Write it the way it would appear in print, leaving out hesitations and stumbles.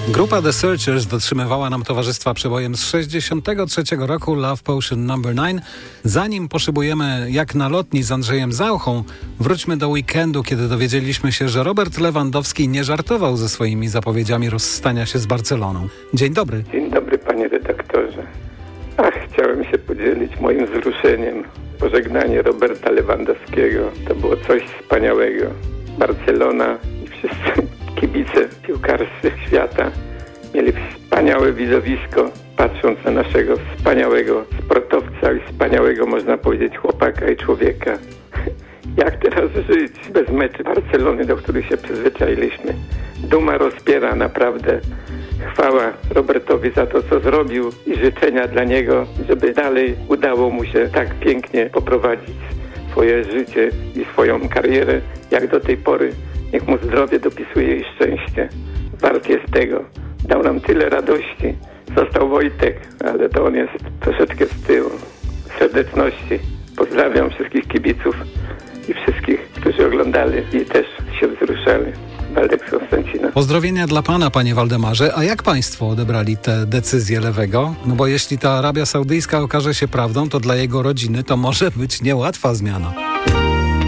Grupa The Searchers dotrzymywała nam towarzystwa przebojem z 1963 roku Love Potion No. 9. Zanim poszybujemy jak na lotni z Andrzejem Zauchą, wróćmy do weekendu, kiedy dowiedzieliśmy się, że Robert Lewandowski nie żartował ze swoimi zapowiedziami rozstania się z Barceloną. Dzień dobry. Dzień dobry, panie redaktorze. Chciałem się podzielić moim wzruszeniem. Pożegnanie Roberta Lewandowskiego to było coś wspaniałego. Barcelona i wszyscy kibice piłkarscy świata mieli wspaniałe widowisko, patrząc na naszego wspaniałego sportowca i wspaniałego, można powiedzieć, chłopaka i człowieka. Jak teraz żyć bez meczy Barcelony, do których się przyzwyczailiśmy? Duma rozpiera naprawdę. Chwała Robertowi za to, co zrobił i życzenia dla niego, żeby dalej udało mu się tak pięknie poprowadzić swoje życie i swoją karierę, jak do tej pory. Niech mu zdrowie dopisuje i szczęście. Wart jest tego. Dał nam tyle radości. Został Wojtek, ale to on jest troszeczkę z tyłu. Serdeczności. Pozdrawiam wszystkich kibiców i wszystkich, którzy oglądali i też się wzruszali. Waldek z Konstancina. Pozdrowienia dla pana, panie Waldemarze. A jak państwo odebrali tę decyzję Lewego? No bo jeśli ta Arabia Saudyjska okaże się prawdą, to dla jego rodziny to może być niełatwa zmiana.